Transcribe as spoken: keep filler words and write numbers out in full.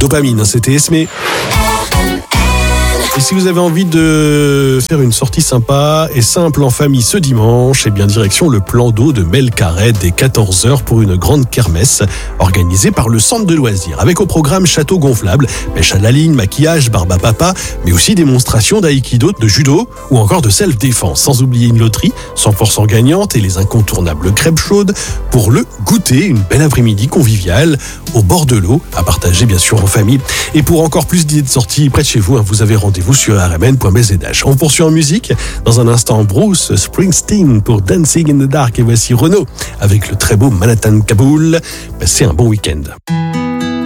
Dopamine, c'était Esmé. Et si vous avez envie de faire une sortie sympa et simple en famille ce dimanche, eh bien direction le plan d'eau de Melcaret dès quatorze heures pour une grande kermesse organisée par le centre de loisirs. Avec au programme château gonflable, pêche à la ligne, maquillage, barbe à papa, mais aussi démonstration d'aïkido, de judo ou encore de self-défense. Sans oublier une loterie cent pour cent gagnante et les incontournables crêpes chaudes pour le goûter. Une belle après-midi conviviale au bord de l'eau à partager bien sûr en famille. Et pour encore plus d'idées de sortie près de chez vous, hein, vous avez rendez-vous vous sur r m n point b z h. On poursuit en musique. Dans un instant, Bruce Springsteen pour Dancing in the Dark. Et voici Renaud avec le très beau Manhattan Kaboul. Passez un bon week-end.